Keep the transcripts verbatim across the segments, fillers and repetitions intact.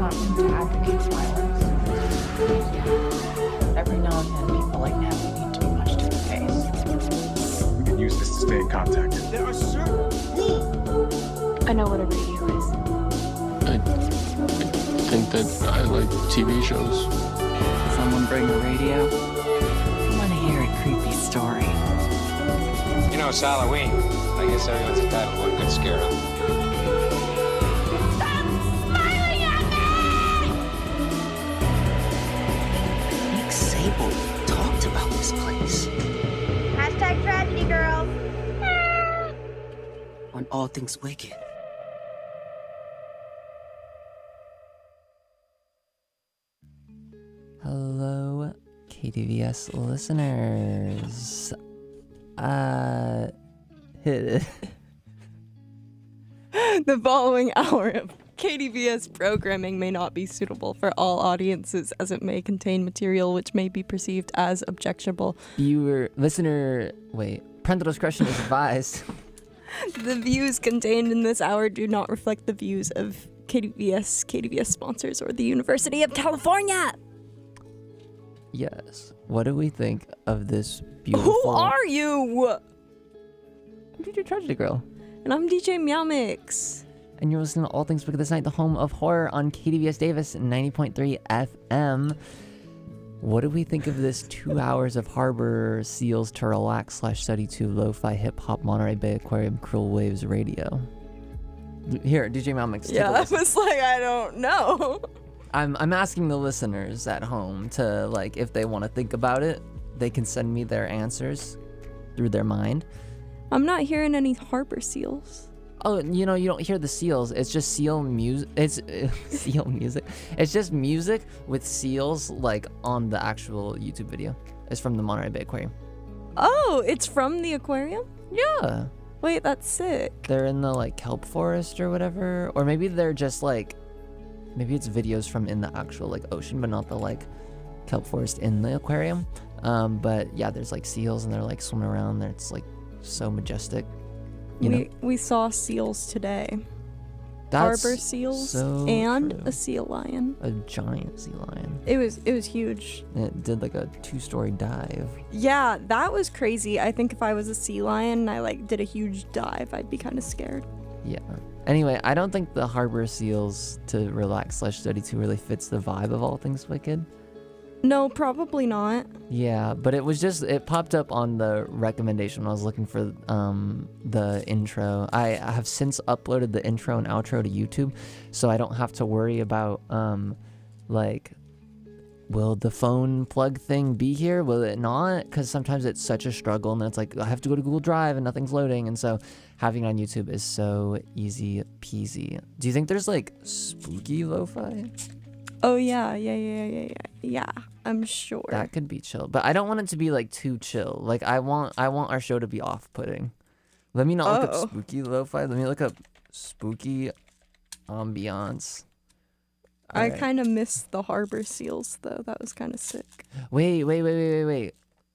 not mean to advocate violence. Yeah. Every now and then, people like Natalie need to be punched in the face. We can use this to stay in contact. There are certain rules. I know what a radio is. I, I think that I like T V shows. Someone bring a radio? I want to hear a creepy story. You know, it's Halloween. I guess everyone's entitled to one good scare, huh? Stop smiling at me! Nick Sable talked about this place. Hashtag tragedy, girls. On All Things Wicked. Hello, K D V S listeners. Uh, hit it. The following hour of K D V S programming may not be suitable for all audiences, as it may contain material which may be perceived as objectionable. Viewer, listener, wait, parental discretion is advised. The views contained in this hour do not reflect the views of K D V S, K D V S sponsors, or the University of California. Yes. What do we think of this beautiful... Who are you? I'm D J Tragedy Girl. And I'm D J Meow Mix. And you're listening to All Things Wicked This Night, the home of horror on K D V S Davis ninety point three F M. What do we think of this two hours of Harbor Seals to relax slash study to lo-fi hip-hop Monterey Bay Aquarium Cruel Waves radio? Here, D J Meow Mix. Yeah, I was like, I don't know. I'm I'm asking the listeners at home to, like, if they want to think about it, they can send me their answers through their mind. I'm not hearing any Harbor Seals. Oh, you know, you don't hear the seals. It's just seal music. It's uh, seal music. It's just music with seals, like, on the actual YouTube video. It's from the Monterey Bay Aquarium. Oh, it's from the aquarium? Yeah. Wait, that's sick. They're in the, like, kelp forest or whatever. Or maybe they're just, like... Maybe it's videos from in the actual, like, ocean, but not the, like, kelp forest in the aquarium. Um, but, yeah, there's, like, seals, and they're, like, swimming around there. It's, like, so majestic. You we know? we saw seals today. That's Harbor seals so and true. a sea lion. A giant sea lion. It was it was huge. And it did, like, a two-story dive. Yeah, that was crazy. I think if I was a sea lion and I, like, did a huge dive, I'd be kind of scared. Yeah. Anyway, I don't think the Harbor Seals to relax slash study to really fits the vibe of All Things Wicked. No, probably not. Yeah, but it was just, it popped up on the recommendation when I was looking for um, the intro. I, I have since uploaded the intro and outro to YouTube, so I don't have to worry about, um, like, will the phone plug thing be here? Will it not? Because sometimes it's such a struggle, and then it's like, I have to go to Google Drive and nothing's loading, and so having it on YouTube is so easy peasy. Do you think there's, like, spooky lo-fi? Oh, yeah, yeah, yeah, yeah, yeah, yeah, I'm sure. That could be chill, but I don't want it to be, like, too chill. Like, I want I want our show to be off-putting. Let me not oh. look up spooky lo-fi. Let me look up spooky ambiance. All I right. kind of missed the Harbor Seals, though. That was kind of sick. Wait, wait, wait, wait, wait, wait.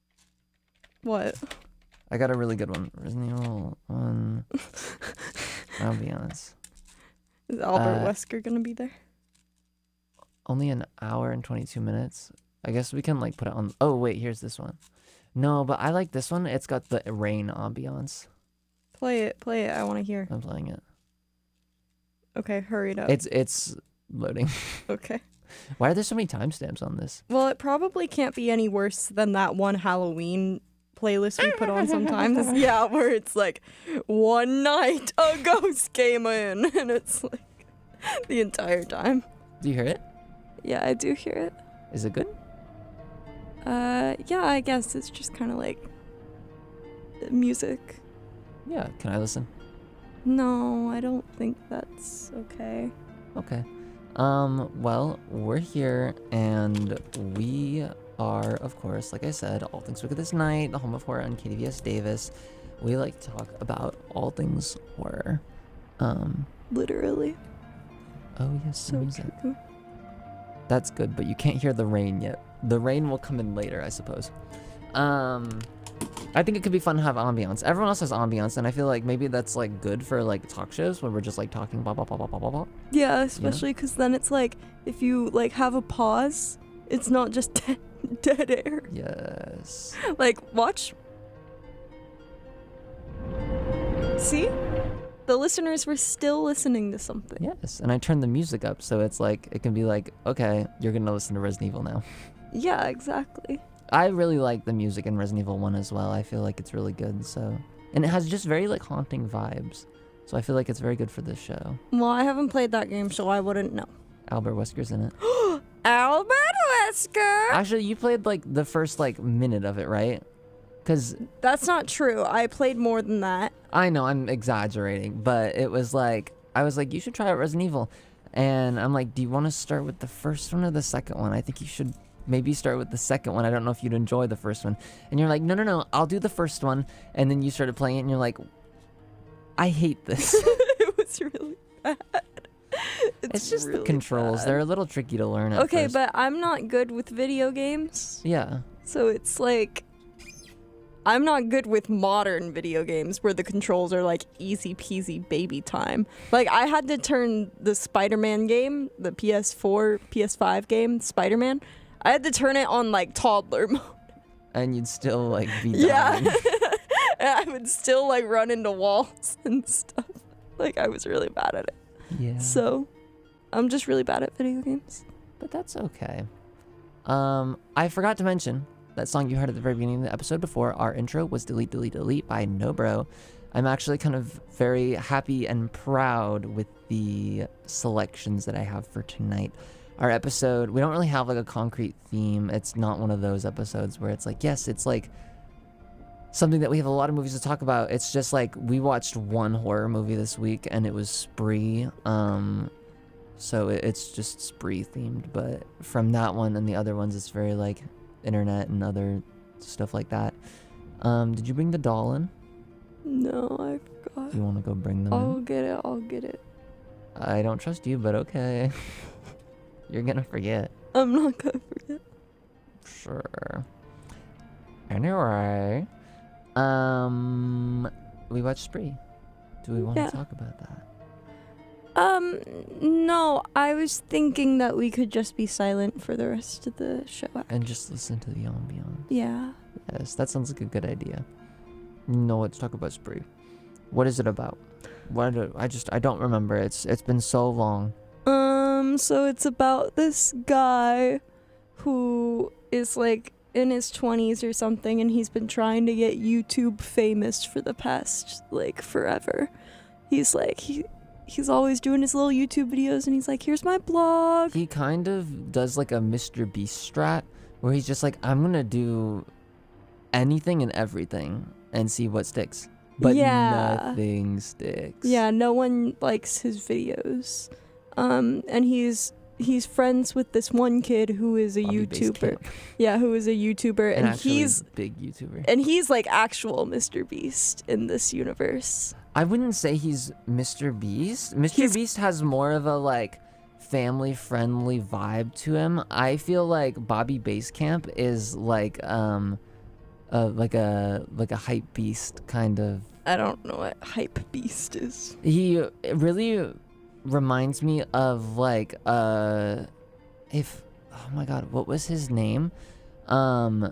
What? I got a really good one. Resident Evil one ambiance. Is Albert Uh, Wesker going to be there? Only an hour and twenty-two minutes. I guess we can, like, put it on. Oh, wait, here's this one. No, but I like this one. It's got the rain ambiance. Play it, play it. I want to hear. I'm playing it. Okay, hurry it up. It's it's loading. Okay. Why are there so many timestamps on this? Well, it probably can't be any worse than that one Halloween playlist we put on sometimes. Yeah, where it's like, one night a ghost came in, and it's like the entire time. Do you hear it? Yeah, I do hear it. Is it good? Uh, yeah, I guess it's just kind of like music. Yeah, can I listen? No, I don't think that's okay. Okay. Um, well, we're here, and we are, of course, like I said, All Things Wicked This Night, the home of horror on K D V S Davis. We like to talk about all things horror. Um, Literally. Oh, yes, So music. true. That's good, but you can't hear the rain yet. The rain will come in later, I suppose. Um, I think it could be fun to have ambiance. Everyone else has ambiance, and I feel like maybe that's like good for like talk shows when we're just like talking blah blah blah blah blah blah blah. Yeah, especially because then it's like if you like have a pause, it's not just dead, dead air. Yes. Like watch. See, the listeners were still listening to something. Yes, and I turned the music up so it's like it can be like, okay, you're gonna listen to Resident Evil now. Yeah, exactly. I really like the music in Resident Evil one as well. I feel like it's really good. So, and it has just very like haunting vibes. So I feel like it's very good for this show. Well, I haven't played that game, so I wouldn't know. Albert Wesker's in it. Albert Wesker. Actually, you played like the first like minute of it, right? Because That's not true. I played more than that. I know I'm exaggerating, but it was like I was like, you should try out Resident Evil, and I'm like, do you want to start with the first one or the second one? I think you should maybe start with the second one. I don't know if you'd enjoy the first one. And you're like, no, no, no, I'll do the first one. And then you started playing it, and you're like, I hate this. It was really bad. It's, It's just really the controls. bad. They're a little tricky to learn at Okay, first. but I'm not good with video games. Yeah. So it's like I'm not good with modern video games where the controls are like easy peasy baby time. Like I had to turn the Spider-Man game, the P S four, P S five game, Spider-Man, I had to turn it on like toddler mode. And you'd still like be Yeah. dying. And I would still like run into walls and stuff. Like I was really bad at it. Yeah. So I'm just really bad at video games. But that's okay. Um, I forgot to mention that song you heard at the very beginning of the episode before our intro was Delete, Delete, Delete by Nobro. I'm actually kind of very happy and proud with the selections that I have for tonight. Our episode, we don't really have like a concrete theme. It's not one of those episodes where it's like, yes, it's like something that we have a lot of movies to talk about. It's just like we watched one horror movie this week and it was Spree. Um, so it, it's just Spree themed, but from that one and the other ones, it's very like internet and other stuff like that. Um, did you bring the doll in? No, I forgot. Do you want to go bring them I'll in? get it. I'll get it. I don't trust you, but okay. You're gonna forget. I'm not gonna forget. Sure. Anyway, um, we watched Spree. Do we want to Yeah. talk about that? Um, no, I was thinking that we could just be silent for the rest of the show. And just listen to the ambiance. Yeah. Yes, that sounds like a good idea. No, let's talk about Spree. What is it about? What do, I just I don't remember. It's it's been so long. Um, so it's about this guy who is like in his twenties or something, and he's been trying to get YouTube famous for the past like forever. He's like he he's always doing his little YouTube videos, and he's like, here's my blog. He kind of does like a Mister Beast strat where he's just like, I'm gonna do anything and everything and see what sticks. But Yeah. nothing sticks. Yeah, no one likes his videos. Um, and he's he's friends with this one kid who is a Bobby Base YouTuber. Camp. Yeah, who is a YouTuber, And, and actually he's big YouTuber. and he's like actual Mister Beast in this universe. I wouldn't say he's Mister Beast. Mister He's- Beast has more of a like family friendly vibe to him. I feel like Bobby Basecamp is like um uh like a like a hype beast kind of. I don't know what hype beast is. He really reminds me of like uh if oh my god, what was his name? Um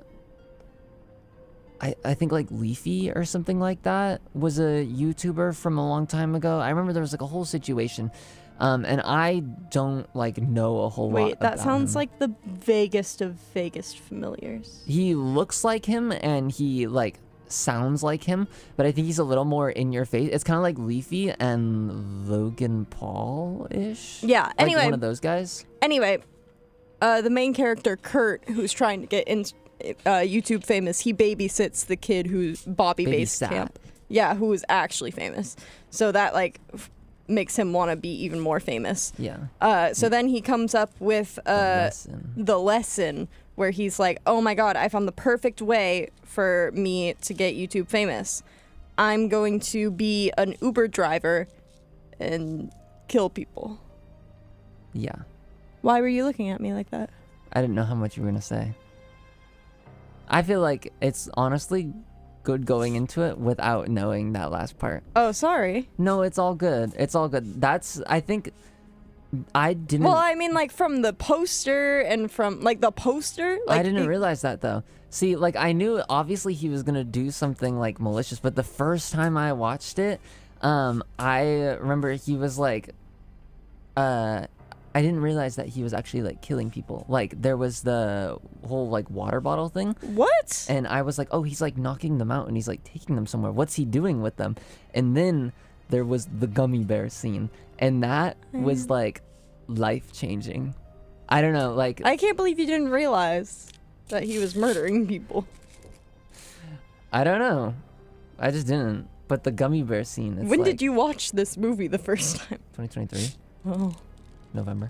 I, I think like Leafy or something like that was a YouTuber from a long time ago. I remember there was like a whole situation. Um, and I don't like know a whole lot Wait, that about sounds him. like the vaguest of vaguest familiars. He looks like him and he like sounds like him, but I think he's a little more in your face. It's kind of like Leafy and Logan Paul-ish. Yeah, Like anyway. one of those guys. Anyway, uh, the main character, Kurt, who's trying to get in uh, YouTube famous, he babysits the kid who's Bobby Babysat. Basecamp. Yeah, who is actually famous. So that like f- makes him want to be even more famous. Yeah. Uh, so then he comes up with The uh, lesson. the lesson where he's like, oh my god, I found the perfect way for me to get YouTube famous. I'm going to be an Uber driver and kill people. Yeah. Why were you looking at me like that? I didn't know how much you were gonna say. I feel like it's honestly good going into it without knowing that last part. Oh, sorry. No, it's all good. It's all good. That's I think I didn't. Well, I mean, like from the poster and from like the poster. Like, I didn't it- realize that though. See, like I knew obviously he was gonna do something like malicious, but the first time I watched it, um, I remember he was like, uh, I didn't realize that he was actually like killing people. Like there was the whole like water bottle thing. What? And I was like, oh, he's like knocking them out and he's like taking them somewhere. What's he doing with them? And then there was the gummy bear scene, and that was like life changing. I don't know, like I can't believe you didn't realize that he was murdering people. I don't know. I just didn't. But the gummy bear scene. It's When like did you watch this movie the first time? twenty twenty-three, Oh. November.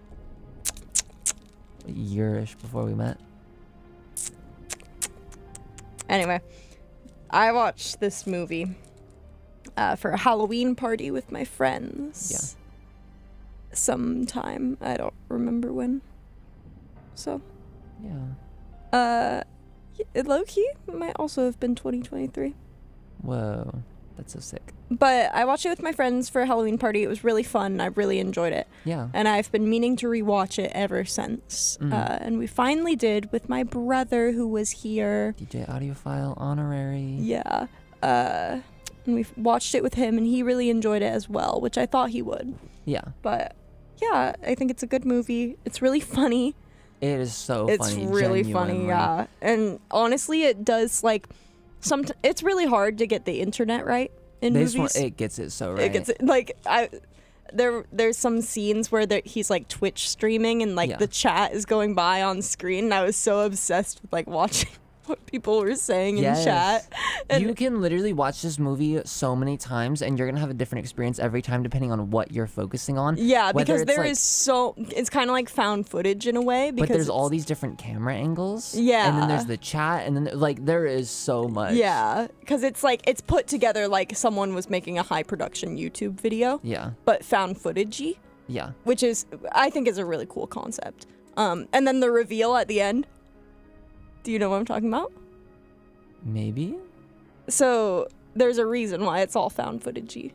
A year-ish before we met. Anyway, I watched this movie uh, for a Halloween party with my friends. Yeah. Sometime. I don't remember when. So, Yeah. uh, y- low-key, it might also have been twenty twenty-three. Whoa. That's so sick. But I watched it with my friends for a Halloween party. It was really fun. I really enjoyed it. Yeah. And I've been meaning to rewatch it ever since. Mm. Uh, and we finally did with my brother who was here. D J Audiophile honorary. Yeah. Uh, and we watched it with him, and he really enjoyed it as well, which I thought he would. Yeah. But yeah, I think it's a good movie. It's really funny. It is so It's funny. really funny, genuinely. yeah. And honestly, it does like some. It's really hard to get the internet right in This movies. one, it gets it so right. It gets like I. There, there's some scenes where there, he's like Twitch streaming and like Yeah. the chat is going by on screen. And I was so obsessed with like watching what people were saying Yes. in chat. And You can literally watch this movie so many times and you're going to have a different experience every time depending on what you're focusing on. yeah, Whether because it's, there is like- so it's kind of like found footage in a way. Because But there's all it's- these different camera angles. Yeah. And then there's the chat and then like there is so much. Yeah, because it's like it's put together like someone was making a high production YouTube video, Yeah. but found footagey, Yeah. which is I think is a really cool concept. Um, and then the reveal at the end. Do you know what I'm talking about? Maybe? So there's a reason why it's all found footagey.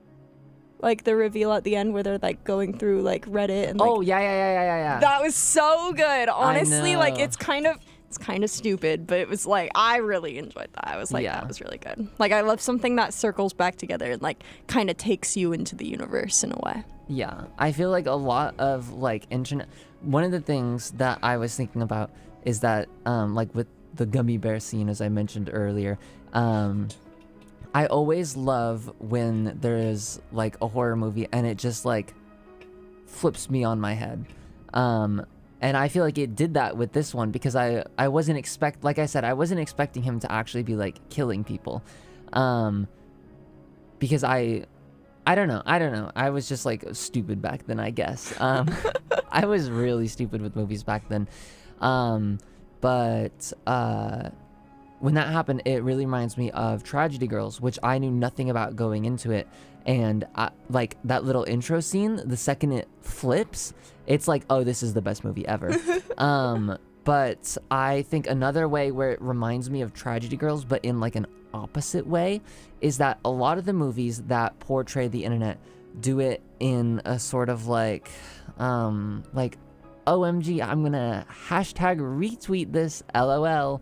Like the reveal at the end where they're like going through like Reddit and like Oh, yeah, yeah, yeah, yeah, yeah, yeah. that was so good. Honestly, like know. it's kind of it's kind of stupid, but it was like I really enjoyed that. I was like Yeah. that was really good. Like I love something that circles back together and like kind of takes you into the universe in a way. Yeah, I feel like a lot of like internet. One of the things that I was thinking about is that, um, like with the gummy bear scene, as I mentioned earlier, um, I always love when there is like a horror movie and it just like flips me on my head. Um, and I feel like it did that with this one because I I wasn't expect like I said I wasn't expecting him to actually be like killing people, um, because I. I don't know. I don't know. I was just like stupid back then, I guess. Um, I was really stupid with movies back then. Um, but uh, when that happened, it really reminds me of Tragedy Girls, which I knew nothing about going into it. And I, like that little intro scene, the second it flips, it's like, oh, this is the best movie ever. um, but I think another way where it reminds me of Tragedy Girls, but in like an opposite way, is that a lot of the movies that portray the internet do it in a sort of like um like O M G, I'm gonna hashtag retweet this LOL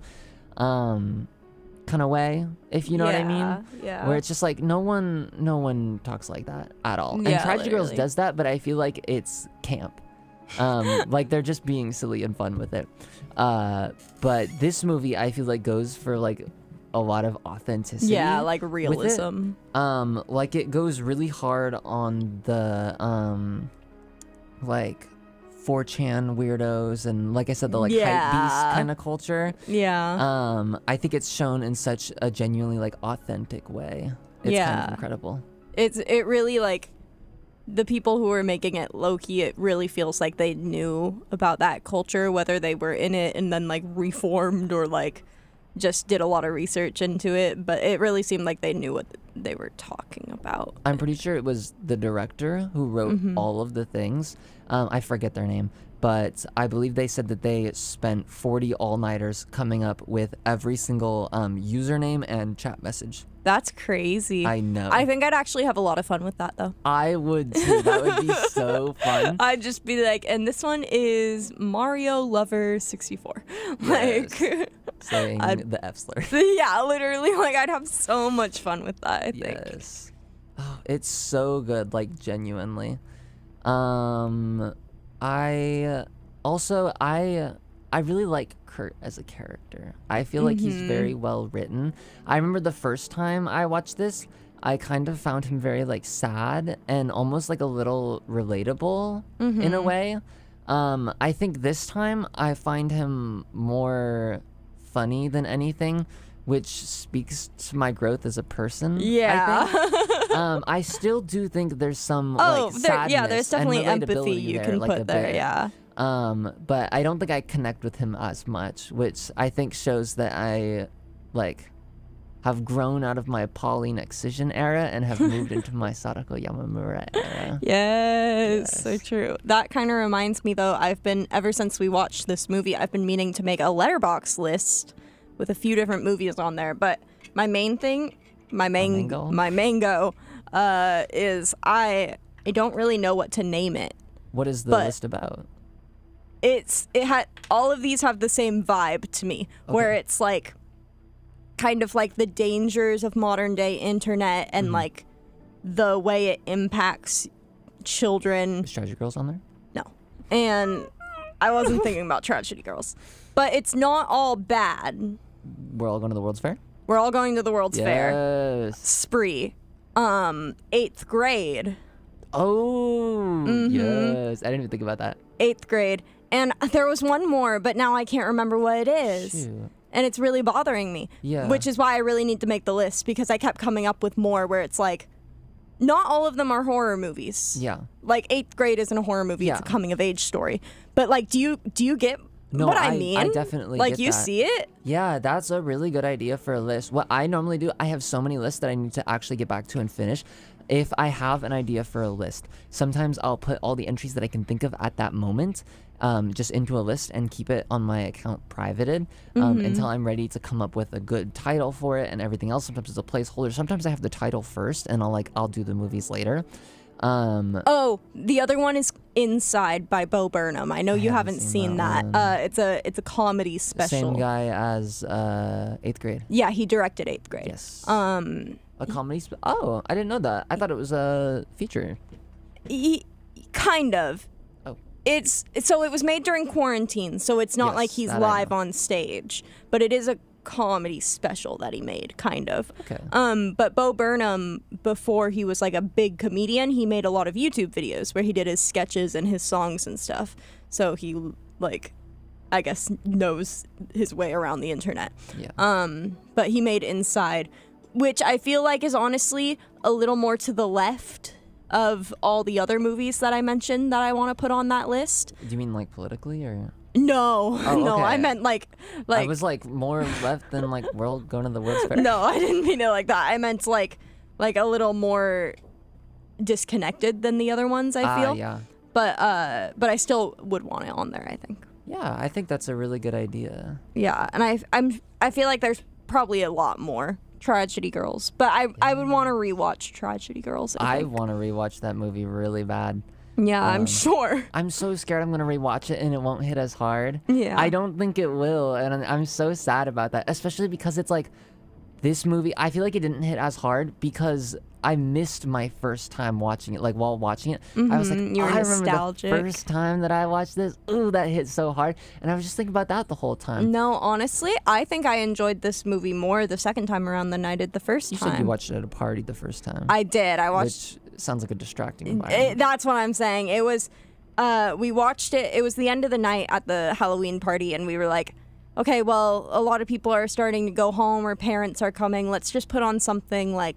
um kind of way, if you know what I mean. Yeah. Where it's just like no one no one talks like that at all. And Yeah, Tragedy Girls literally. does that, but I feel like it's camp. um like they're just being silly and fun with it. Uh but this movie I feel like goes for like a lot of authenticity. Yeah, like with it. realism. Um, like it goes really hard on the um, like four chan weirdos and like I said, the like hype Yeah. beast kind of culture. Yeah. Um, I think it's shown in such a genuinely like authentic way. It's kind Yeah. of incredible. It's it really like the people who were making it low key, it really feels like they knew about that culture, whether they were in it and then like reformed or like just did a lot of research into it, but it really seemed like they knew what they were talking about. I'm pretty sure it was the director who wrote Mhm. all of the things. Um, I forget their name, but I believe they said that they spent forty all-nighters coming up with every single um, username and chat message. That's crazy. I know. I think I'd actually have a lot of fun with that, though. I would too. That would be so fun. I'd just be like, and this one is Mario Lover sixty-four. Like, Saying I'd- the F slur. yeah, literally. Like, I'd have so much fun with that, I think. Yes. Oh, it's so good, like genuinely. Um, I also I I really like Kurt as a character. I feel like he's Mhm. very well written. I remember the first time I watched this, I kind of found him very like sad and almost like a little relatable in a Mhm. way. Um, I think this time I find him more funny than anything, which speaks to my growth as a person. I Yeah. think. um, I still do think there's some Oh, like there, yeah, there's sadness and definitely empathy relatability you there, can like, a put there, bit. yeah. Um, but I don't think I connect with him as much, which I think shows that I, like, have grown out of my Pauline Excision era and have moved into my Sadako Yamamura era. Yes, so true. That kind of reminds me, though, I've been, ever since we watched this movie, I've been meaning to make a letterbox list with a few different movies on there. But my main thing, my main, mango? my mango, uh, is I, I don't really know what to name it. What is the But- list about? It's, it had, all of these have the same vibe to me, where Okay. it's like, kind of like the dangers of modern day internet and Mhm. like the way it impacts children. Is Treasure Girls on there? No. And I wasn't thinking about Tragedy Girls. But it's not all bad. We're all going to the World's Fair? We're all going to the World's Fair. Yes. Spree. Um, eighth grade. Oh, Mhm. yes. I didn't even think about that. Eighth grade. And there was one more, but now I can't remember what it is. Shoot. And it's really bothering me. Yeah. Which is why I really need to make the list, because I kept coming up with more where it's like, not all of them are horror movies. Yeah. Like eighth grade isn't a horror movie; it's a Yeah. coming of age story. But like, do you do you get No, what I, I- mean? I definitely like get you that. see it. Yeah, that's a really good idea for a list. What I normally do, I have so many lists that I need to actually get back to and finish. If I have an idea for a list, sometimes I'll put all the entries that I can think of at that moment um, just into a list and keep it on my account privated um, Mhm. until I'm ready to come up with a good title for it and everything else. Sometimes it's a placeholder. Sometimes I have the title first and I'll like I'll do the movies later. Um, Oh, the other one is Inside by Bo Burnham. I know you haven't haven't seen seen that that. one. Uh, it's a it's a comedy special. Same guy as uh, eighth grade. Yeah, he directed eighth grade. Yes. Um, A comedy. Sp- oh, I didn't know that. I thought it was a feature. he, kind of. Oh. It's so it was made during quarantine, so it's not Yes, like he's that I live know. on stage, but it is a comedy special that he made, kind of. Okay. Um, but Bo Burnham, before he was like a big comedian, he made a lot of YouTube videos where he did his sketches and his songs and stuff. So he like, I guess, knows his way around the internet. Yeah. Um, but he made Inside, which I feel like is honestly a little more to the left of all the other movies that I mentioned that I want to put on that list. Do you mean like politically or? No, Oh, no, I okay. meant like, like I was like more left than like world going to the World's Fair. no, I didn't mean it like that. I meant like, like a little more disconnected than the other ones. I Ah, feel, yeah. but uh, but I still would want it on there. I think. Yeah, I think that's a really good idea. Yeah, and I I'm I feel like there's probably a lot more Tragedy Girls, but I I would want to rewatch Tragedy Girls. I, I think. want to rewatch that movie really bad. yeah, I'm um, sure. I'm so scared I'm gonna rewatch it and it won't hit as hard. Yeah. I don't think it will, and I'm- I'm so sad about that. Especially because it's like this movie. I feel like it didn't hit as hard because I missed my first time watching it. Like while watching it, I was like, Mhm, you were I remember nostalgic. the first time that I watched this. Ooh, that hit so hard, and I was just thinking about that the whole time. No, honestly, I think I enjoyed this movie more the second time around than I did the first You time. said you watched it at a party the first time. I did. I watched. Which sounds like a distracting It, environment. that's what I'm saying. It was, uh, we watched it. It was the end of the night at the Halloween party, and we were like, okay, well, a lot of people are starting to go home, or parents are coming. Let's just put on something like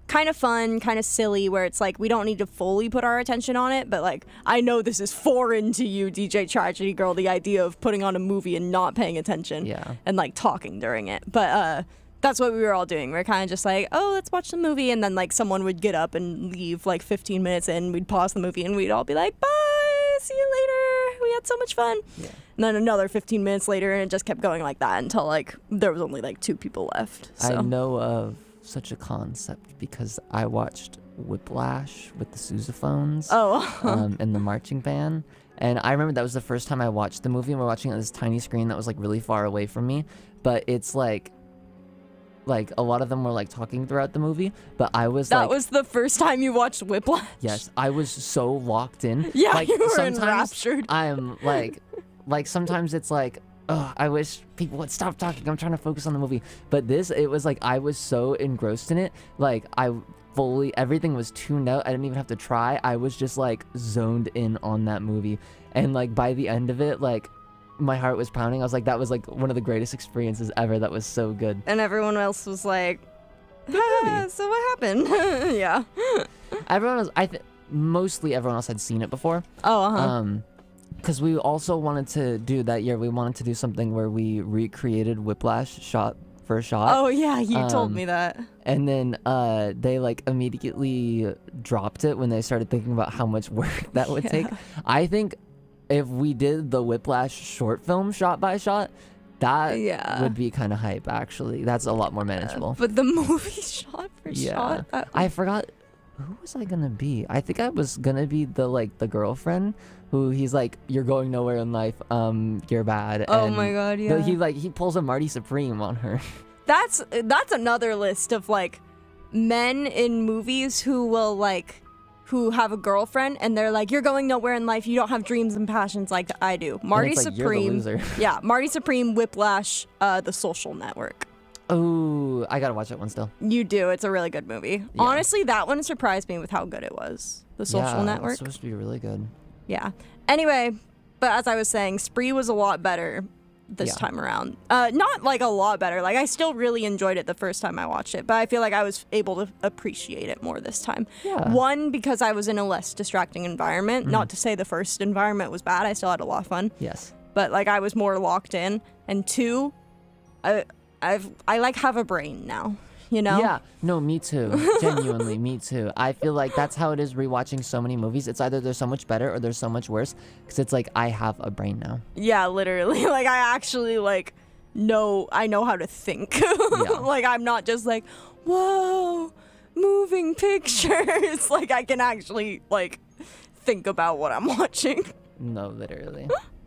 kind of fun, kind of silly, where it's like we don't need to fully put our attention on it, but like I know this is foreign to you, D J Tragedy Girl, the idea of putting on a movie and not paying attention Yeah. and like talking during it. But uh that's what we were all doing. We are kind of just like, oh, let's watch the movie, and then like someone would get up and leave like fifteen minutes in, we'd pause the movie and we'd all be like, bye, see you later, we had so much fun. Yeah. And then another fifteen minutes later, and it just kept going like that until like there was only like two people left. So. I know of such a concept because I watched Whiplash with the sousaphones Oh. um, and the marching band. And I remember that was the first time I watched the movie, and we're watching it on this tiny screen that was like really far away from me. But it's like, like a lot of them were like talking throughout the movie, but I was that like, was the first time you watched Whiplash? yes, I was so locked in. Yeah, like, you were sometimes enraptured. I'm like, like sometimes it's like, oh, I wish people would stop talking. I'm trying to focus on the movie. But this, it was like I was so engrossed in it. Like I fully, everything was tuned out. I didn't even have to try. I was just like zoned in on that movie. And like by the end of it, like my heart was pounding. I was like, that was like one of the greatest experiences ever. That was so good. And everyone else was like, ah, so what happened? Yeah. Everyone was, I think, mostly everyone else had seen it before. Oh, uh-huh. Um, because we also wanted to do that year, we wanted to do something where we recreated Whiplash shot for shot. Oh, yeah, you told Um, me that. And then uh, they like immediately dropped it when they started thinking about how much work that would take. I think if we did the Whiplash short film shot by shot, that Yeah. would be kind of hype, actually. That's a lot more manageable. But the movie shot for yeah. shot? That- I forgot. Who was I gonna be? I think I was gonna be the like the girlfriend who he's like, you're going nowhere in life. Um, you're bad. Oh and my God, the- yeah. He like he pulls a Marty Supreme on her. That's that's another list of like men in movies who will like who have a girlfriend and they're like, you're going nowhere in life, you don't have dreams and passions like I do. Marty it's like, you're the Supreme. loser. Yeah, Marty Supreme, Whiplash, uh, The Social Network. Oh, I gotta watch that one still. You do. It's a really good movie. Yeah. Honestly, that one surprised me with how good it was. The Social yeah, Network. It's supposed to be really good. Yeah. Anyway, but as I was saying, Spree was a lot better this Yeah. time around. Uh, not like a lot better. Like I still really enjoyed it the first time I watched it, but I feel like I was able to appreciate it more this time. Yeah. One, because I was in a less distracting environment. Not to say the first environment was bad. I still had a lot of fun, Yes. but like I was more locked in. And two, I I've I like have a brain now. You know? Yeah. No, me too. Genuinely, me too. I feel like that's how it is rewatching so many movies. It's either they're so much better or they're so much worse. Because it's like I have a brain now. Yeah, literally. Like I actually like know I know how to think. Like I'm not just like, whoa, moving pictures. Like I can actually like think about what I'm watching. No, literally.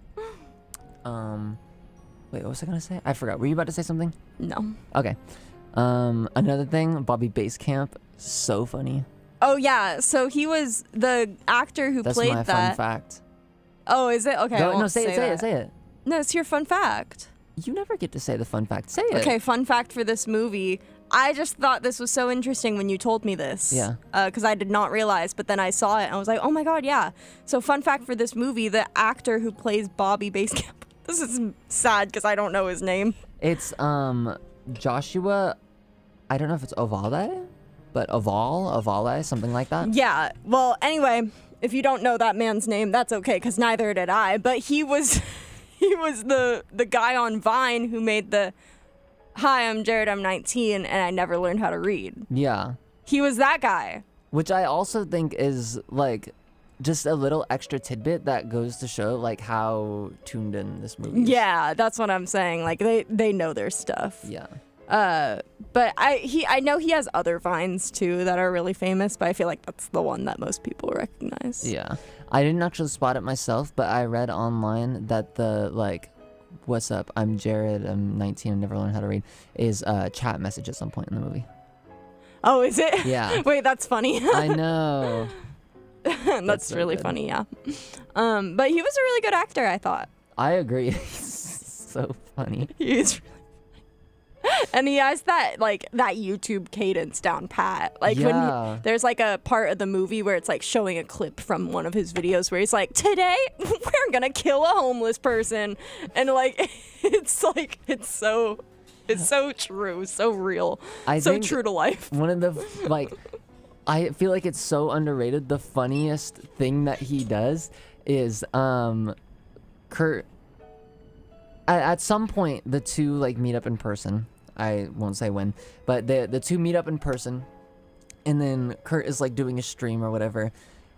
um, wait, what was I gonna say? I forgot. Were you about to say something? No. Okay. Um, another thing, Bobby Basecamp, so funny. Oh yeah, so he was the actor who That's played my that. fun fact. Oh, is it? Okay. I Go, won't no, say, it, say that. it, say it. No, it's your fun fact. You never get to say the fun fact. Say it. Okay, fun fact for this movie. I just thought this was so interesting when you told me this. Yeah. Because I did not realize, but then I saw it and I was like, oh my god, yeah. So fun fact for this movie, the actor who plays Bobby Basecamp. This is sad because I don't know his name. It's um Joshua. I don't know if it's Ovale, but Oval, Ovale, something like that. Yeah. Well, anyway, if you don't know that man's name, that's okay because neither did I. But he was, he was the the guy on Vine who made the, "Hi, I'm Jared. I'm nineteen, and I never learned how to read." Yeah. He was that guy. Which I also think is like just a little extra tidbit that goes to show like how tuned in this movie is. Yeah, that's what I'm saying. Like they they know their stuff. Yeah. Uh, but I he I know he has other Vines too that are really famous, but I feel like that's the one that most people recognize. Yeah. I didn't actually spot it myself, but I read online that the like, "What's up? I'm Jared. I'm nineteen. I never learned how to read," is a chat message at some point in the movie. Oh, is it? Yeah. Wait, that's funny. I know. that's That's so really good. funny. Yeah. Um, but he was a really good actor. I thought. I agree. He's so funny. He's really and he has that like that YouTube cadence down pat. Like when Yeah. he, there's like a part of the movie where it's like showing a clip from one of his videos where he's like, "Today we're gonna kill a homeless person," and like it's like it's so It's so true, so real, I so think true to life. One of the like, I feel like it's so underrated. The funniest thing that he does is um, Kurt. At, at some point, the two like meet up in person. I won't say when, but the the two meet up in person, and then Kurt is like doing a stream or whatever,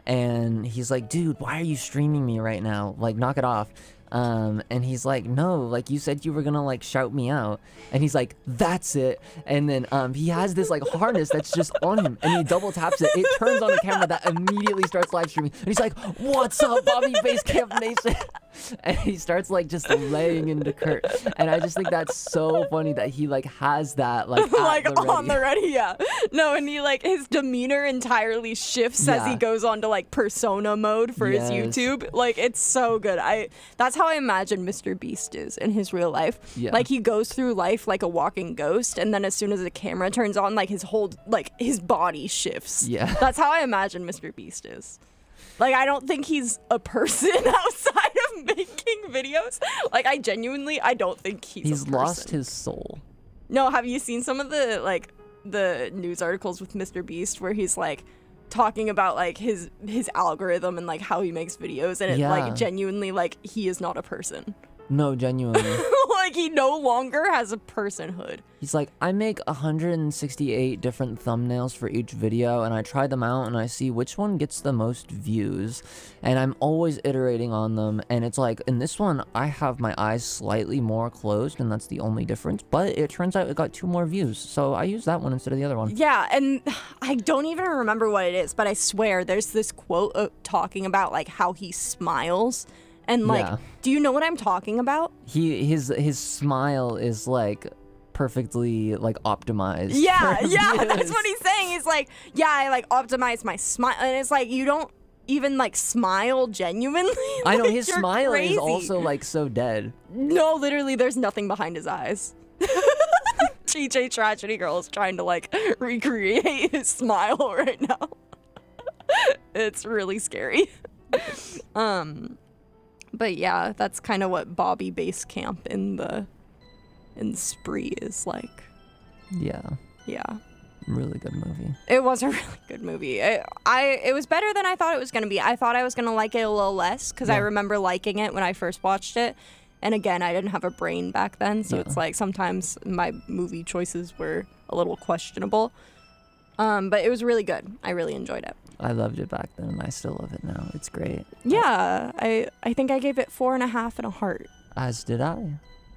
and he's like, "Dude, why are you streaming me right now? Like, knock it off." Um, and he's like, "No, like you said you were gonna like shout me out." And he's like, "That's it." And then um, he has this like harness that's just on him, and he double taps it. It turns on a camera that immediately starts live streaming. And he's like, "What's up, Bobby Basecamp Nation?" And he starts like just laying into Kurt. And I just think that's so funny that he like has that like at like the ready. on the ready, yeah. No, and he like his demeanor entirely shifts as he Yeah. goes on to like persona mode for Yes. his YouTube. Like it's so good. I that's how I imagine Mister Beast is in his real life. Yeah. Like he goes through life like a walking ghost, and then as soon as the camera turns on, like his whole like his body shifts. Yeah. That's how I imagine Mister Beast is. Like, I don't think he's a person outside of making videos. Like, I genuinely, I don't think he's a He's person. lost his soul. No, have you seen some of the, like, the news articles with Mister Beast where he's, like, talking about, like, his his algorithm and, like, how he makes videos, and it, Yeah. like, genuinely, like, he is not a person. No, genuinely. Like, he no longer has a personhood. He's like, I make one hundred sixty-eight different thumbnails for each video, and I try them out, and I see which one gets the most views, and I'm always iterating on them. And it's like, in this one, I have my eyes slightly more closed, and that's the only difference, but it turns out it got two more views, so I use that one instead of the other one. Yeah, and I don't even remember what it is, but I swear there's this quote uh, talking about, like, how he smiles. And, like, Yeah. do you know what I'm talking about? He his his smile is like perfectly like optimized. Yeah, for yeah, views. that's what he's saying. He's like, yeah, I, like, optimize my smile. And it's like, you don't even, like, smile genuinely. I know, Like, his you're smile crazy. is also like so dead. No, literally, there's nothing behind his eyes. T J Tragedy Girl is trying to, like, recreate his smile right now. It's really scary. Um, but yeah, that's kind of what Bobby Basecamp in the in Spree is like. Yeah, Yeah, really good movie. it was a really good movie. It, I it was better than I thought it was gonna be. I thought I was gonna like it a little less because I Yeah. remember liking it when I first watched it. And again, I didn't have a brain back then, so Yeah. it's like sometimes my movie choices were a little questionable. Um, but it was really good. I really enjoyed it. I loved it back then, and I still love it now. It's great. Yeah, I I think I gave it four and a half and a heart. As did I.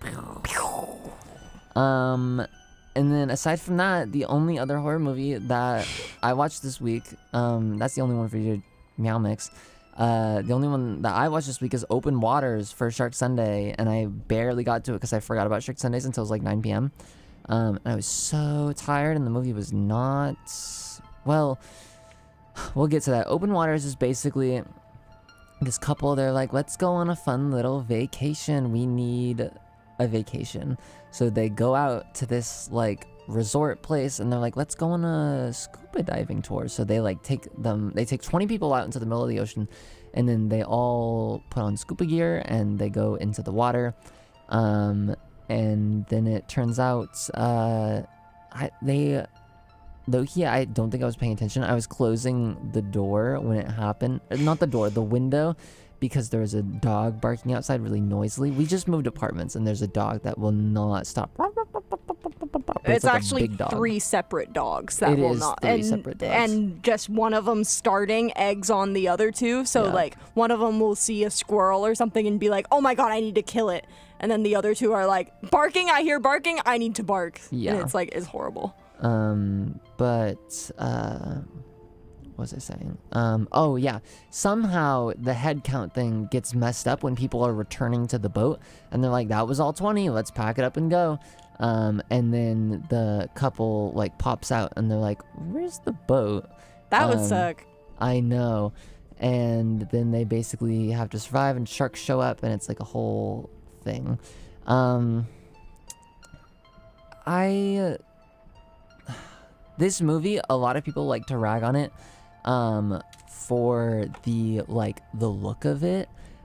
Um, and then aside from that, the only other horror movie that I watched this week, um, that's the only one for you, Meow Mix. Uh, the only one that I watched this week is Open Waters for Shark Sunday, and I barely got to it because I forgot about Shark Sundays until it was like nine p.m. Um, and I was so tired, and the movie was not, well, we'll get to that. Open Waters is basically this couple, they're like, let's go on a fun little vacation. We need a vacation. So they go out to this like resort place, and they're like, let's go on a scuba diving tour. So they like take them, they take twenty people out into the middle of the ocean, and then they all put on scuba gear and they go into the water. Um, and then it turns out, uh, I, they, though, yeah, I don't think I was paying attention. I was closing the door when it happened. Not the door, the window, because there was a dog barking outside really noisily. We just moved apartments, and there's a dog that will not stop. But It's, like a actually big dog. three separate dogs that It will is not, three and separate dogs. and just one of them starting eggs on the other two. So Yeah. like one of them will see a squirrel or something and be like, "Oh my god, I need to kill it," and then the other two are like, "Barking! I hear barking! I need to bark!" Yeah. And it's like it's horrible. Um, but, uh, what was I saying? Um, oh yeah, somehow the head count thing gets messed up when people are returning to the boat, and they're like, that was all twenty, let's pack it up and go. Um, and then the couple like pops out, and they're like, where's the boat? That would Um, suck. I know. And then they basically have to survive, and sharks show up, and it's like a whole thing. Um, I, uh, this movie, a lot of people like to rag on it, um, for the, like, the look of it.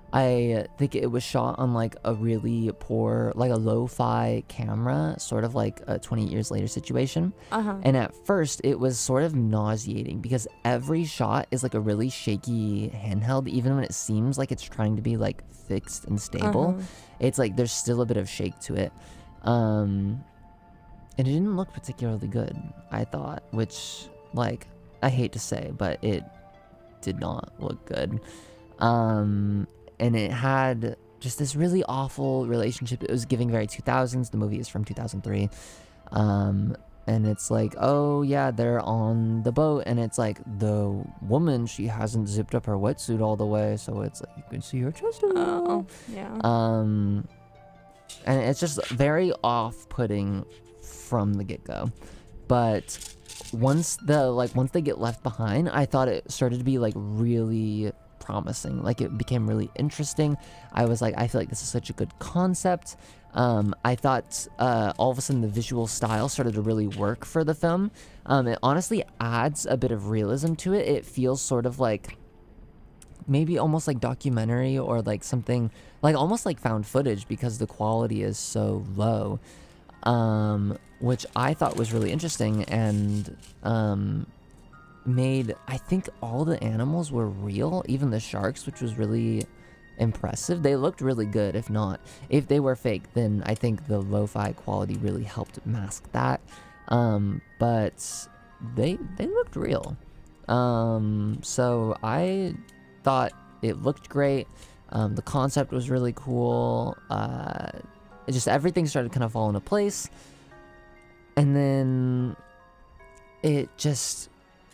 I think it was shot on like a really poor, like a lo-fi camera, sort of like a twenty years later situation. Uh-huh. And at first it was sort of nauseating because every shot is like a really shaky handheld, even when it seems like it's trying to be like fixed and stable. Uh-huh. It's like there's still a bit of shake to it. Um, and it didn't look particularly good, I thought, which like I hate to say, but it did not look good. Um, and it had just this really awful relationship. It was giving very two thousands. The movie is from two thousand three. Um, and it's like, oh yeah, they're on the boat, and it's like the woman, she hasn't zipped up her wetsuit all the way, so it's like you can see her chest a little. Oh, yeah. Um, and it's just very off-putting from the get-go. But once the like once they get left behind, I thought it started to be like really promising. Like it became really interesting. I was like, I feel like this is such a good concept. Um, I thought uh, all of a sudden the visual style started to really work for the film. Um, it honestly adds a bit of realism to it. It feels sort of like maybe almost like documentary or like something like almost like found footage because the quality is so low. Um, which I thought was really interesting and um, made, I think all the animals were real, even the sharks, which was really impressive. They looked really good. If not, if they were fake, then I think the lo-fi quality really helped mask that. Um, but they they looked real. Um, so I thought it looked great. Um, the concept was really cool. Uh, it just everything started kind of falling into place. And then it just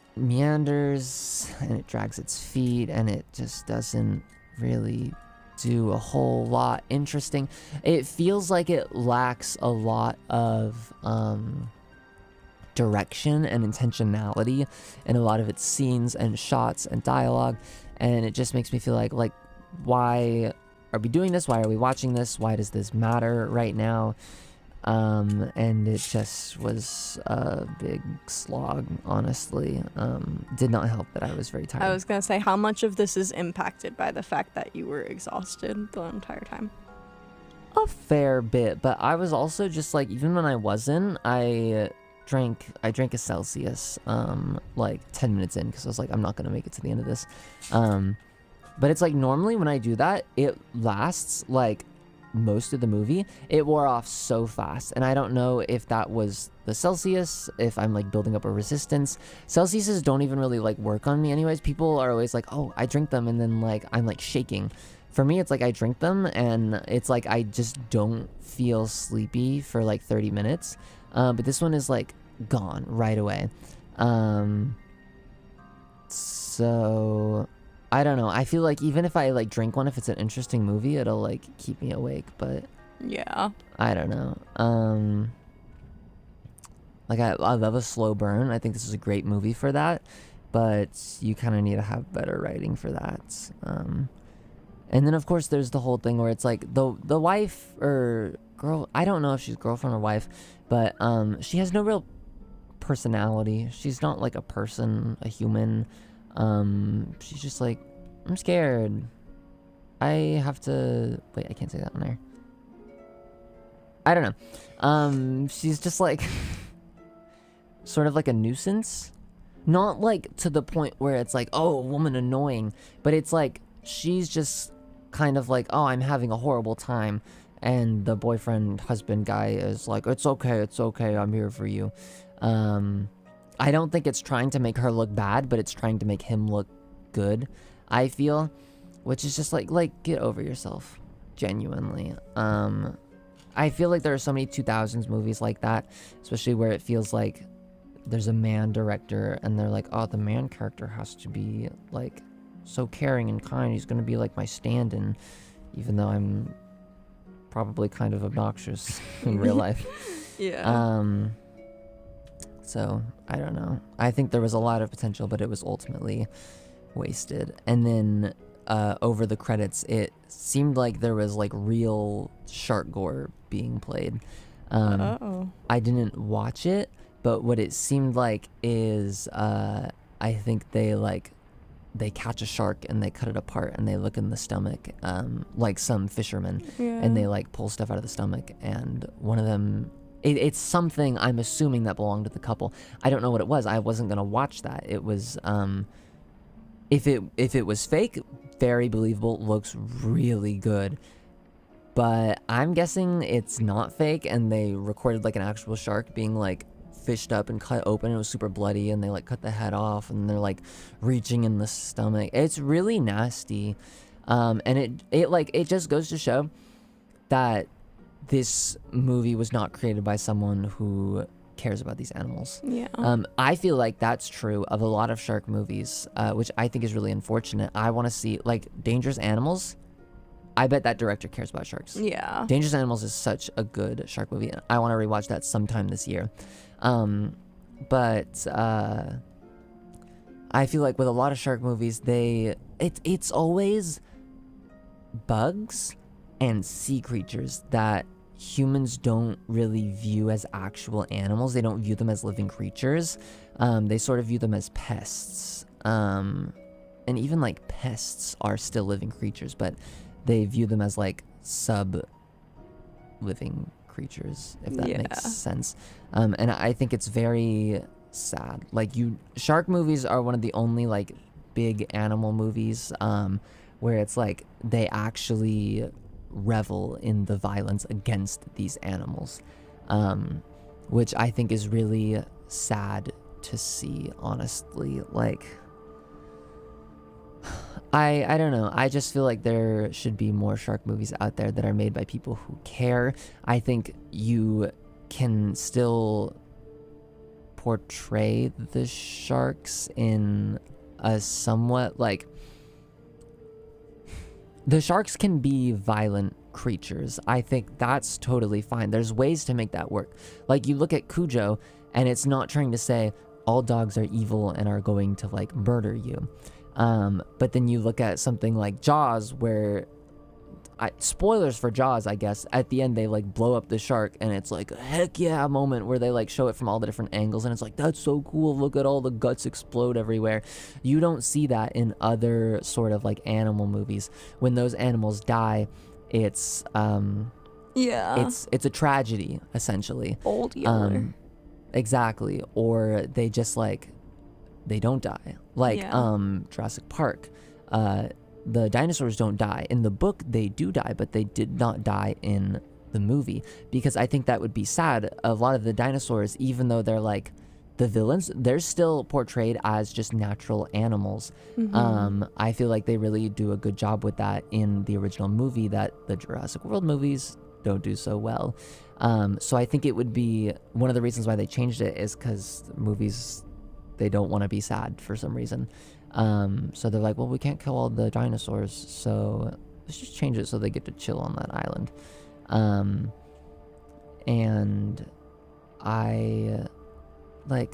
meanders and it drags its feet and it just doesn't really do a whole lot interesting. It feels like it lacks a lot of um, direction and intentionality in a lot of its scenes and shots and dialogue, and it just makes me feel like like why are we doing this? Why are we watching this? Why does this matter right now? Um, and it just was a big slog, honestly. Um, did not help that I was very tired. I was gonna say, how much of this is impacted by the fact that you were exhausted the entire time? A fair bit, but I was also just like, even when I wasn't, I drank, I drank a Celsius, um, like ten minutes in, because I was like, I'm not gonna make it to the end of this. Um, but it's like, normally when I do that, it lasts like most of the movie. It wore off so fast, and I don't know if that was the Celsius, if I'm like building up a resistance. Celsiuses don't even really like work on me anyways. People are always like, oh, I drink them and then like I'm like shaking. For me, it's like I drink them and it's like I just don't feel sleepy for like thirty minutes. Uh, but this one is like gone right away. Um, so I don't know. I feel like even if I like drink one, if it's an interesting movie, it'll like keep me awake, but Yeah. I don't know. Um, like I, I love a slow burn. I think this is a great movie for that, but you kind of need to have better writing for that. Um, and then of course there's the whole thing where it's like the the wife or girl, I don't know if she's girlfriend or wife, but um, she has no real personality. She's not like a person, a human. Um, she's just like, I'm scared. I have to wait. I can't say that on air. I don't know. Um, she's just like sort of like a nuisance. Not like to the point where it's like, oh, a woman annoying, but it's like she's just kind of like, oh, I'm having a horrible time, and the boyfriend husband guy is like, it's okay, it's okay, I'm here for you. Um, I don't think it's trying to make her look bad, but it's trying to make him look good, I feel, which is just like, like, get over yourself, genuinely. Um, I feel like there are so many two thousands movies like that, especially where it feels like there's a man director and they're like, oh, the man character has to be like so caring and kind. He's gonna be like my stand-in, even though I'm probably kind of obnoxious in real life. Yeah. Um, so I don't know. I think there was a lot of potential, but it was ultimately wasted. And then uh, over the credits, it seemed like there was like real shark gore being played. Um, Uh-oh. I didn't watch it, but what it seemed like is uh, I think they like they catch a shark and they cut it apart and they look in the stomach, um, like some fishermen, Yeah. and they like pull stuff out of the stomach. And one of them, it, it's something I'm assuming that belonged to the couple. I don't know what it was. I wasn't gonna watch that. It was, um, if it if it was fake, very believable. Looks really good. But I'm guessing it's not fake, and they recorded like an actual shark being like fished up and cut open. It was super bloody, and they like cut the head off, and they're like reaching in the stomach. It's really nasty, um, and it it like it just goes to show that this movie was not created by someone who cares about these animals. Yeah. Um, I feel like that's true of a lot of shark movies, uh, which I think is really unfortunate. I want to see like Dangerous Animals. I bet that director cares about sharks. Yeah. Dangerous Animals is such a good shark movie. I want to rewatch that sometime this year. Um, but uh, I feel like with a lot of shark movies, they it, it's always bugs and sea creatures that humans don't really view as actual animals. They don't view them as living creatures. Um, they sort of view them as pests. Um, and even like pests are still living creatures, but they view them as like sub living creatures, if that Yeah. makes sense. Um, and I think it's very sad. Like you, shark movies are one of the only like big animal movies um, where it's like they actually revel in the violence against these animals, um, which I think is really sad to see, honestly. Like, I I don't know. I just feel like there should be more shark movies out there that are made by people who care. I think you can still portray the sharks in a somewhat like the sharks can be violent creatures. I think that's totally fine. There's ways to make that work. Like you look at Cujo and it's not trying to say all dogs are evil and are going to like murder you. Um, but then you look at something like Jaws where I, spoilers for Jaws, I guess, at the end they like blow up the shark and it's like a heck yeah moment where they like show it from all the different angles and it's like, that's so cool, look at all the guts explode everywhere. You don't see that in other sort of like animal movies. When those animals die, it's um Yeah. it's it's a tragedy essentially. Old Yeller. Um exactly. Or they just like they don't die. Like Yeah. um Jurassic Park. Uh the dinosaurs don't die. In the book, they do die, but they did not die in the movie because I think that would be sad. A lot of the dinosaurs, even though they're like the villains, they're still portrayed as just natural animals. Mhm. Um, I feel like they really do a good job with that in the original movie that the Jurassic World movies don't do so well. Um, so I think it would be one of the reasons why they changed it is because movies, they don't want to be sad for some reason. Um, so they're like, well, we can't kill all the dinosaurs, so let's just change it so they get to chill on that island. Um, and I, like,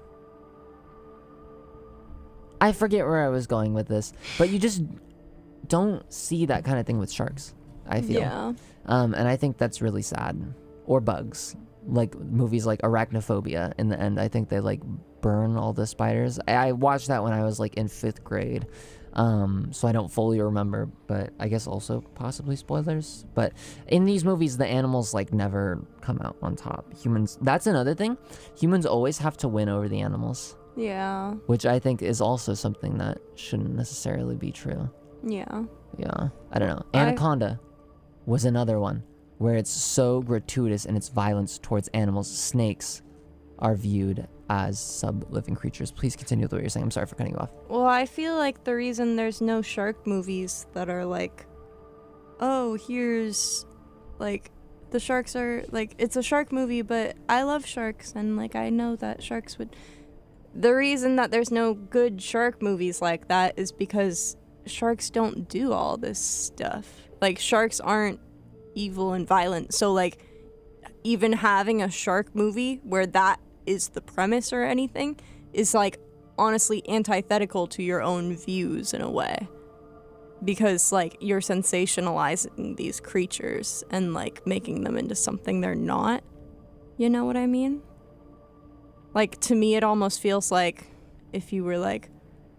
I forget where I was going with this, but you just don't see that kind of thing with sharks, I feel. Yeah. Um, and I think that's really sad. Or bugs. Like movies like Arachnophobia, in the end, I think they like burn all the spiders. I, I watched that when I was like in fifth grade. Um, so I don't fully remember, but I guess also possibly spoilers. But in these movies, the animals like never come out on top. Humans, that's another thing. Humans always have to win over the animals, Yeah. which I think is also something that shouldn't necessarily be true. Yeah. Yeah, I don't know. I- Anaconda was another one where it's so gratuitous in its violence towards animals. Snakes are viewed as sub-living creatures. Please continue with what you're saying. I'm sorry for cutting you off. Well, I feel like the reason there's no shark movies that are like, oh, here's like the sharks are like, it's a shark movie, but I love sharks and like I know that sharks would. The reason that there's no good shark movies like that is because sharks don't do all this stuff. Like sharks aren't evil and violent. So like even having a shark movie where that is the premise or anything is like honestly antithetical to your own views in a way, because like you're sensationalizing these creatures and like making them into something they're not. You know what I mean? Like to me it almost feels like if you were like,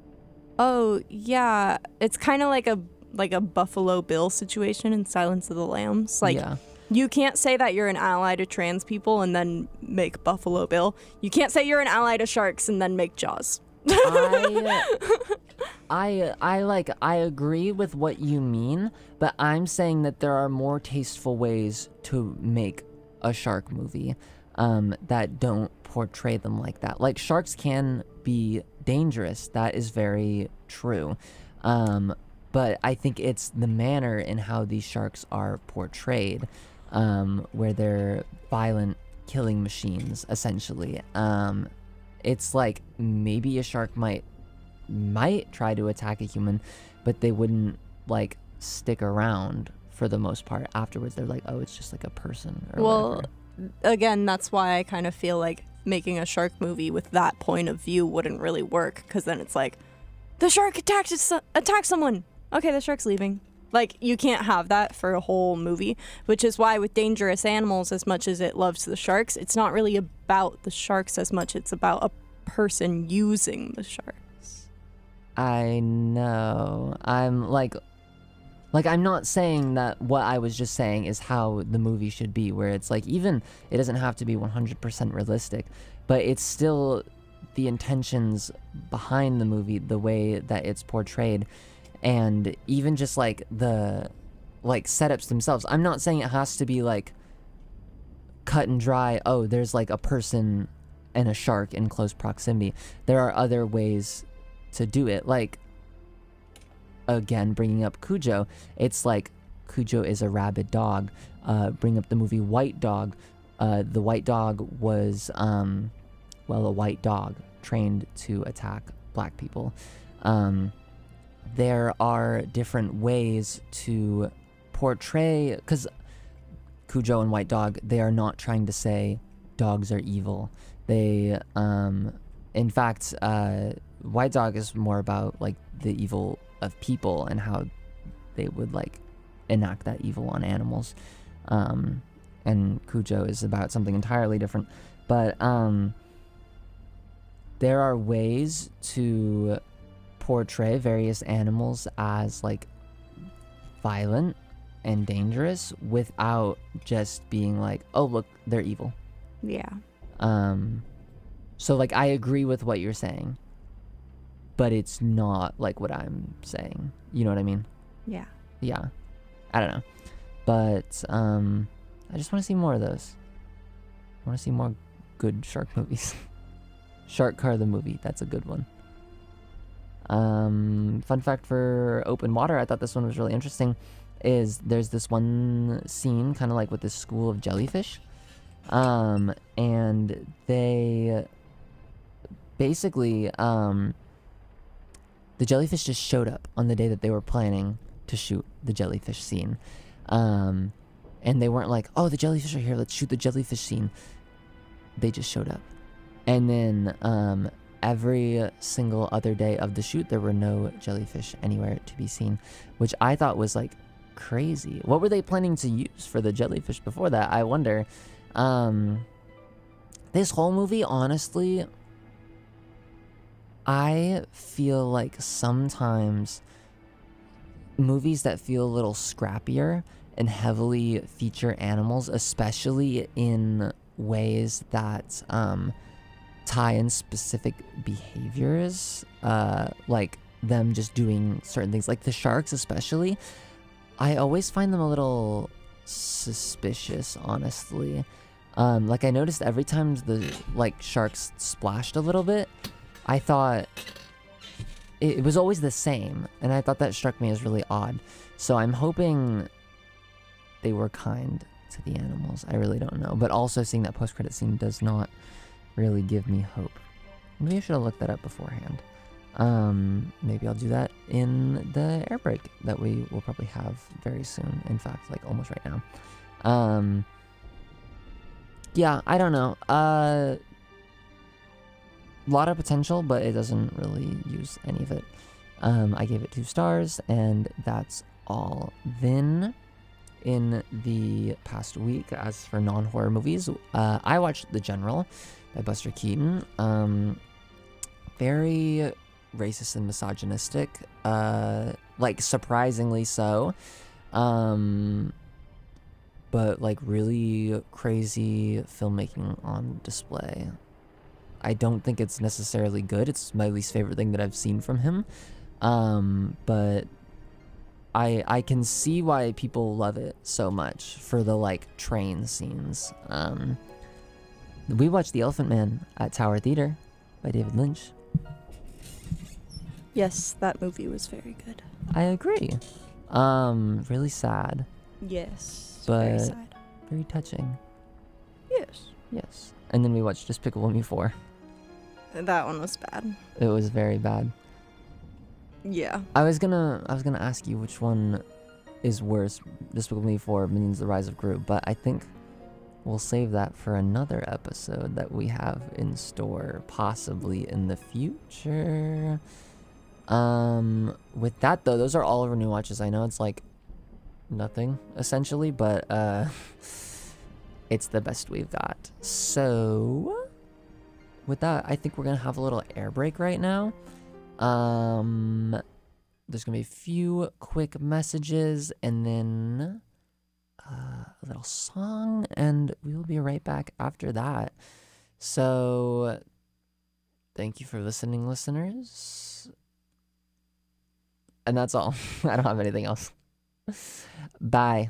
Oh, yeah. It's kind of like a like a Buffalo Bill situation in Silence of the Lambs. Like, yeah. you can't say that you're an ally to trans people and then make Buffalo Bill. You can't say you're an ally to sharks and then make Jaws. I, I, I like, I agree with what you mean, but I'm saying that there are more tasteful ways to make a shark movie um, that don't portray them like that. Like, sharks can be dangerous. That is very true. Um, but I think it's the manner in how these sharks are portrayed, um, where they're violent killing machines, essentially. Um, it's like maybe a shark might might try to attack a human, but they wouldn't like stick around for the most part. Afterwards, they're like, oh, it's just like a person. Or well, whatever. Again, that's why I kind of feel like making a shark movie with that point of view wouldn't really work, because then it's like, the shark attacked attacked someone. Okay, the shark's leaving. Like, you can't have that for a whole movie, which is why with Dangerous Animals, as much as it loves the sharks, it's not really about the sharks as much. It's about a person using the sharks. I know. I'm like, like I'm not saying that what I was just saying is how the movie should be, where it's like, even it doesn't have to be one hundred percent realistic, but it's still the intentions behind the movie, the way that it's portrayed. And even just like the like setups themselves. I'm not saying it has to be like cut and dry. Oh, there's like a person and a shark in close proximity. There are other ways to do it. Like, again, bringing up Cujo, it's like Cujo is a rabid dog. Uh, bring up the movie White Dog. Uh, the white dog was, um, well, a white dog trained to attack black people. Um, there are different ways to portray, because Cujo and White Dog, they are not trying to say dogs are evil. They, um, in fact, uh, White Dog is more about like the evil of people and how they would like enact that evil on animals. Um, and Cujo is about something entirely different. But um, there are ways to portray various animals as like violent and dangerous without just being like, oh look, they're evil. Yeah. Um so like I agree with what you're saying, but it's not like what I'm saying. You know what I mean? Yeah. Yeah. I don't know. But um I just want to see more of those. I want to see more good shark movies. Shark Car the movie, that's a good one. Um, fun fact for Open Water, I thought this one was really interesting, is there's this one scene kind of like with this school of jellyfish, um, and they basically, um, the jellyfish just showed up on the day that they were planning to shoot the jellyfish scene, um, and they weren't like, oh, the jellyfish are here, let's shoot the jellyfish scene. They just showed up, and then, um, every single other day of the shoot, there were no jellyfish anywhere to be seen, which I thought was like crazy. What were they planning to use for the jellyfish before that? I wonder. Um, this whole movie, honestly, I feel like sometimes movies that feel a little scrappier and heavily feature animals, especially in ways that, um, tie in specific behaviors, uh, like them just doing certain things, like the sharks especially, I always find them a little suspicious, honestly. Um, like I noticed every time the like sharks splashed a little bit, I thought it, it was always the same, and I thought that struck me as really odd. So I'm hoping they were kind to the animals. I really don't know, but also seeing that post-credit scene does not really give me hope. Maybe I should have looked that up beforehand. Um, maybe I'll do that in the air break that we will probably have very soon. In fact, like almost right now. Um, yeah, I don't know. A uh, lot of potential, but it doesn't really use any of it. Um, I gave it two stars, and that's all. Then, in the past week, as for non-horror movies, uh, I watched The General by Buster Keaton. Um, very racist and misogynistic, uh, like surprisingly so. Um, but like really crazy filmmaking on display. I don't think it's necessarily good. It's my least favorite thing that I've seen from him. Um, but I I can see why people love it so much for the like train scenes. Um, we watched The Elephant Man at Tower Theater by David Lynch. Yes, that movie was very good. I agree. Um, really sad, Yes. but very sad. very touching. Yes. Yes. And then we watched Despicable Me four. That one was bad. It was very bad. Yeah. I was gonna I was gonna ask you which one is worse, Despicable Me four, Minions: The Rise of Gru, but I think we'll save that for another episode that we have in store, possibly in the future. Um, with that though, those are all of our new watches. I know it's like nothing essentially, but uh, it's the best we've got. So with that, I think we're gonna have a little air break right now. Um, there's gonna be a few quick messages and then uh, a little song, and we will be right back after that. So, thank you for listening, listeners. And that's all. I don't have anything else. Bye.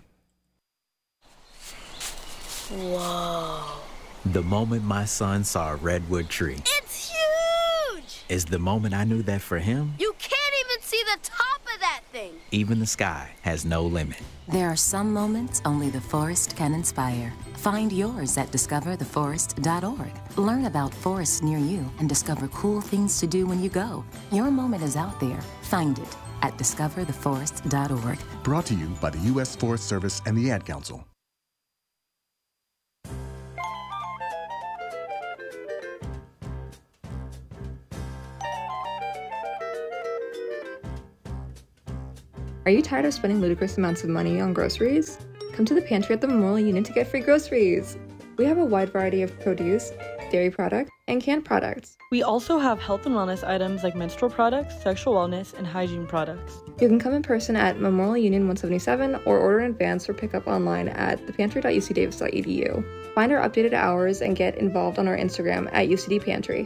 Whoa. The moment my son saw a redwood tree. It's huge! Is the moment I knew that for him, You can't even see the top of that thing! even the sky has no limit. There are some moments only the forest can inspire. Find yours at discover the forest dot org. Learn about forests near you and discover cool things to do when you go. Your moment is out there. Find it at discover the forest dot org. Brought to you by the U S Forest Service and the Ad Council. Are you tired of spending ludicrous amounts of money on groceries? Come to the pantry at the Memorial Union to get free groceries. We have a wide variety of produce, dairy products, and canned products. We also have health and wellness items like menstrual products, sexual wellness, and hygiene products. You can come in person at Memorial Union one seventy-seven or order in advance or pick up online at the pantry dot u c davis dot e d u. Find our updated hours and get involved on our Instagram at U C D Pantry.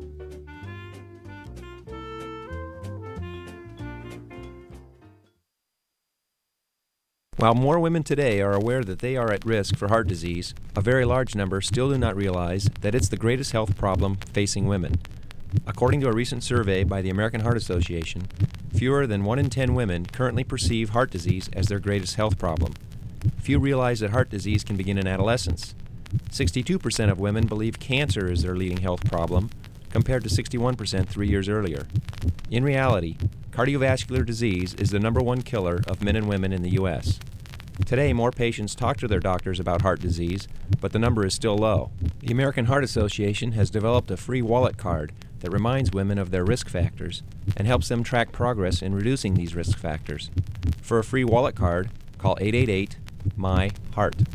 While more women today are aware that they are at risk for heart disease, a very large number still do not realize that it's the greatest health problem facing women. According to a recent survey by the American Heart Association, fewer than one in ten women currently perceive heart disease as their greatest health problem. Few realize that heart disease can begin in adolescence. sixty-two percent of women believe cancer is their leading health problem, compared to sixty-one percent three years earlier. In reality, cardiovascular disease is the number one killer of men and women in the U S. Today, more patients talk to their doctors about heart disease, but the number is still low. The American Heart Association has developed a free wallet card that reminds women of their risk factors and helps them track progress in reducing these risk factors. For a free wallet card, call eight eight eight, M Y, HEART.